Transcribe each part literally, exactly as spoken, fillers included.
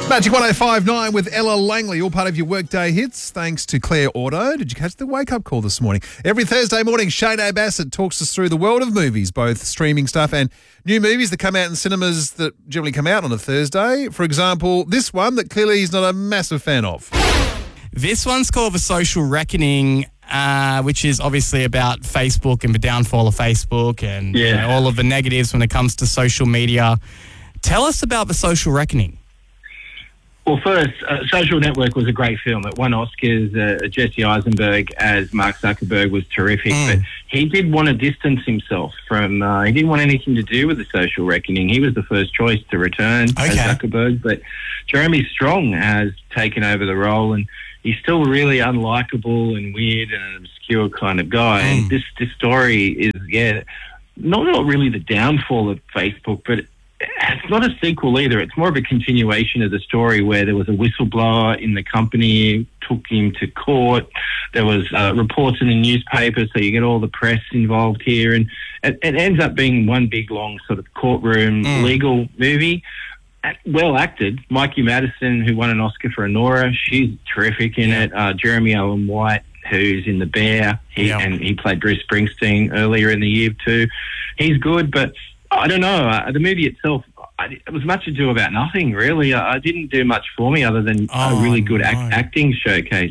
Magic one oh five nine with Ella Langley, all part of your workday hits, thanks to Claire Auto. Did you catch the wake-up call this morning? Every Thursday morning, Shane Bassett talks us through the world of movies, both streaming stuff and new movies that come out in cinemas that generally come out on a Thursday. For example, this one that clearly he's not a massive fan of. This one's called The Social Reckoning, uh, which is obviously about Facebook and the downfall of Facebook and yeah. you know, all of the negatives when it comes to social media. Tell us about The Social Reckoning. Well, first, uh, Social Network was a great film. It won Oscars. Uh, Jesse Eisenberg as Mark Zuckerberg was terrific. Mm. But he did want to distance himself from, uh, he didn't want anything to do with The Social Reckoning. He was the first choice to return Okay. as Zuckerberg. But Jeremy Strong has taken over the role, and he's still really unlikable and weird and an obscure kind of guy. Mm. And this, this story is, yeah, not, not really the downfall of Facebook, but it's not a sequel either. It's more of a continuation of the story where there was a whistleblower in the company, took him to court. There was uh, reports in the newspaper, so you get all the press involved here. And it, it ends up being one big, long sort of courtroom Mm. legal movie. Well acted. Mikey Madison, who won an Oscar for Anora, she's terrific in it. Uh, Jeremy Allen White, who's in The Bear, he, Yeah. and he played Bruce Springsteen earlier in the year too. He's good, but I don't know. Uh, the movie itself, I, it was much ado about nothing, really. I, I didn't do much for me other than Oh, a really good no. act, acting showcase.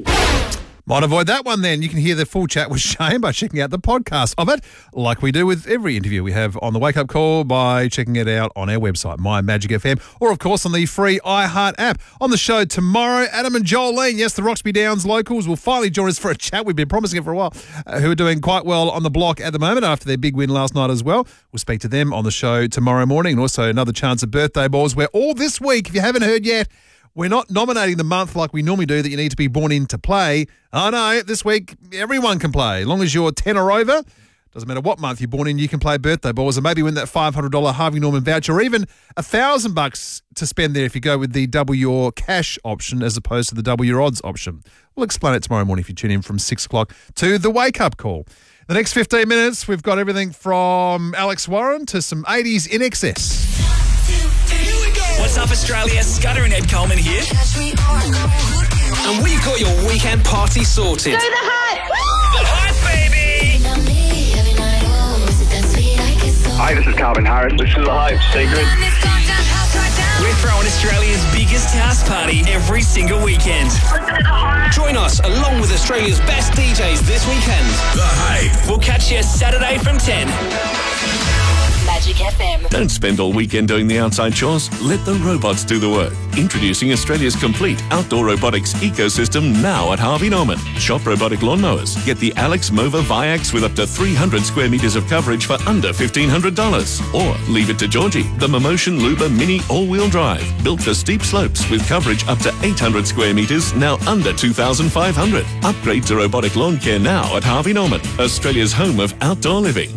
Might avoid that one then. You can hear the full chat with Shane by checking out the podcast of it, like we do with every interview we have on the Wake Up Call, by checking it out on our website, My Magic F M, or of course on the free iHeart app. On the show tomorrow, Adam and Jolene, yes, the Roxby Downs locals, will finally join us for a chat. We've been promising it for a while, uh, who are doing quite well on the block at the moment after their big win last night as well. We'll speak to them on the show tomorrow morning, and also another chance at birthday balls, where all this week, if you haven't heard yet, we're not nominating the month like we normally do that you need to be born in to play. Oh, no, this week everyone can play. As long as you're ten or over, doesn't matter what month you're born in, you can play birthday balls and maybe win that five hundred dollars Harvey Norman voucher, or even a thousand bucks to spend there if you go with the double your cash option as opposed to the double your odds option. We'll explain it tomorrow morning if you tune in from six o'clock to the Wake Up Call. The next fifteen minutes, we've got everything from Alex Warren to some eighties in excess. What's up, Australia? Scudder and Ed Coleman here. And we've got your weekend party sorted. Do the hype! The hype, baby! Hi, this is Calvin Harris. This is The Hype Secret. We're throwing Australia's biggest house party every single weekend. Join us along with Australia's best D Js this weekend. The Hype. We'll catch you Saturday from ten. Magic F M. Don't spend all weekend doing the outside chores. Let the robots do the work. Introducing Australia's complete outdoor robotics ecosystem now at Harvey Norman. Shop robotic lawnmowers. Get the Alex Mova Viax with up to three hundred square metres of coverage for under fifteen hundred dollars. Or leave it to Georgie, the Momotion Luba Mini all-wheel drive. Built for steep slopes with coverage up to eight hundred square metres, now under two thousand five hundred. Upgrade to robotic lawn care now at Harvey Norman, Australia's home of outdoor living.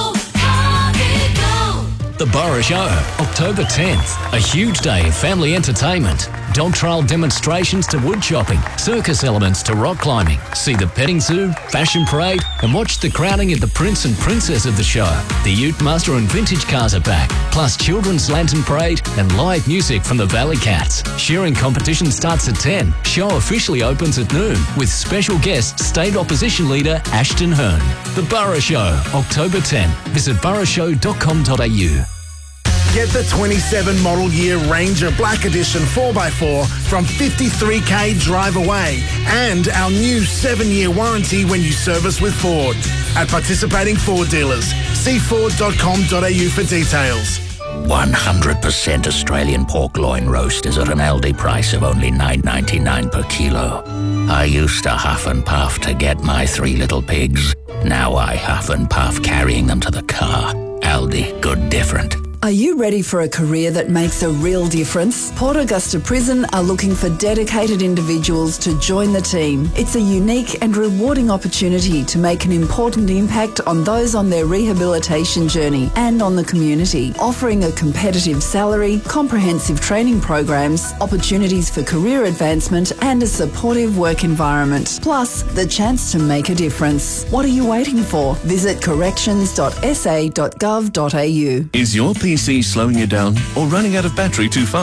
The Borough Show, October tenth. A huge day of family entertainment. Dog trail demonstrations to wood chopping, circus elements to rock climbing. See the petting zoo, fashion parade, and watch the crowning of the prince and princess of the show. The Ute Master and vintage cars are back, plus children's lantern parade and live music from the Valley Cats. Shearing competition starts at ten. Show officially opens at noon with special guest State Opposition Leader Ashton Hearn. The Borough Show, October tenth. Visit borough show dot com dot a u. Get the twenty-seven model year Ranger Black Edition four by four from fifty-three thousand drive away, and our new seven year warranty when you service with Ford. At participating Ford dealers, see ford dot com dot a u for details. one hundred percent Australian pork loin roast is at an Aldi price of only nine ninety-nine per kilo. I used to huff and puff to get my three little pigs. Now I huff and puff carrying them to the car. Aldi, good different. Are you ready for a career that makes a real difference? Port Augusta Prison are looking for dedicated individuals to join the team. It's a unique and rewarding opportunity to make an important impact on those on their rehabilitation journey and on the community, offering a competitive salary, comprehensive training programs, opportunities for career advancement and a supportive work environment. Plus, the chance to make a difference. What are you waiting for? Visit corrections dot s a dot gov dot a u. Is your P C slowing you down or running out of battery too fast?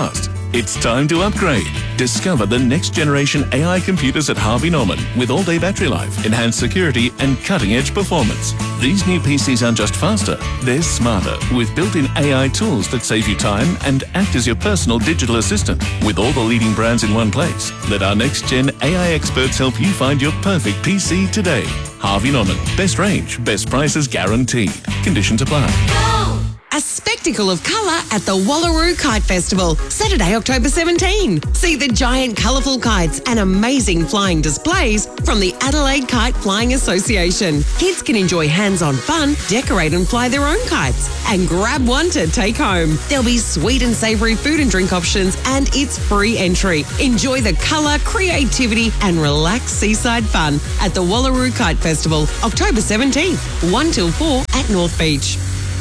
It's time to upgrade. Discover the next generation A I computers at Harvey Norman with all-day battery life, enhanced security and cutting-edge performance. These new P Cs aren't just faster, they're smarter with built-in A I tools that save you time and act as your personal digital assistant. With all the leading brands in one place, let our next-gen A I experts help you find your perfect P C today. Harvey Norman. Best range, best prices guaranteed. Conditions apply. A spectacle of colour at the Wallaroo Kite Festival, Saturday, October seventeenth. See the giant colourful kites and amazing flying displays from the Adelaide Kite Flying Association. Kids can enjoy hands-on fun, decorate and fly their own kites, and grab one to take home. There'll be sweet and savoury food and drink options, and it's free entry. Enjoy the colour, creativity and relaxed seaside fun at the Wallaroo Kite Festival, October seventeenth, one till four at North Beach.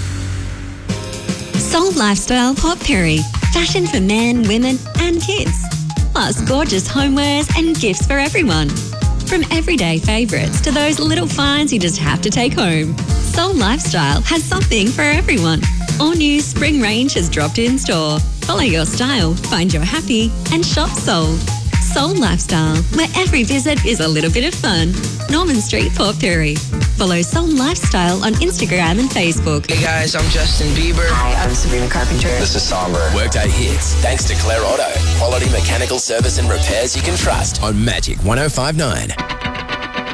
Soul Lifestyle Port Pirie. Fashion for men, women and kids. Plus gorgeous homewares and gifts for everyone. From everyday favourites to those little finds you just have to take home. Soul Lifestyle has something for everyone. All new spring range has dropped in store. Follow your style, find your happy and shop Soul. Soul Lifestyle, where every visit is a little bit of fun. Norman Street, Port Pirie. Follow Soul Lifestyle on Instagram and Facebook. Hey guys, I'm Justin Bieber. Hi, I'm Sabrina Carpenter. This is Somber. Workday Hits, thanks to Claire Auto. Quality mechanical service and repairs you can trust on Magic one oh five nine.